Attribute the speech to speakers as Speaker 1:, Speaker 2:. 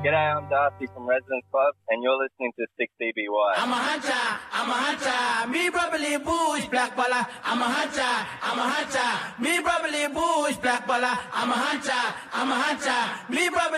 Speaker 1: G'day, I'm Darcy from Residence Club, and you're listening to 6DBY.
Speaker 2: I'm a hunter, me probably bush black baller. I'm a hunter, me probably bush black baller. I'm a hunter, me probably